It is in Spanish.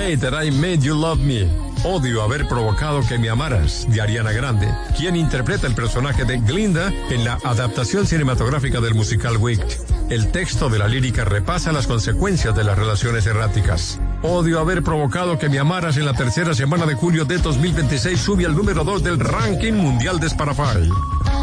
Hate That I Made You Love Me. Odio haber provocado que me amaras, de Ariana Grande, quien interpreta el personaje de Glinda en la adaptación cinematográfica del musical Wicked. El texto de la lírica repasa las consecuencias de las relaciones erráticas. Odio haber provocado que me amaras en la tercera semana de julio de 2026 sube al número 2 del ranking mundial de Spotify.